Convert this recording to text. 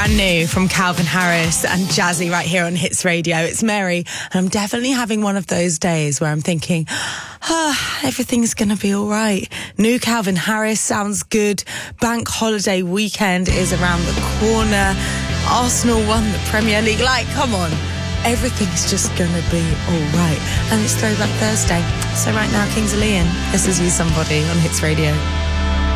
brand new from Calvin Harris and Jazzy right here on Hits Radio. It's Mary, and I'm definitely having one of those days where I'm thinking, everything's going to be all right. New Calvin Harris sounds good. Bank holiday weekend is around the corner. Arsenal won the Premier League. Like, come on. Everything's just going to be all right. And it's Throwback Thursday. So right now, Kings of Leon, this is You Somebody on Hits Radio.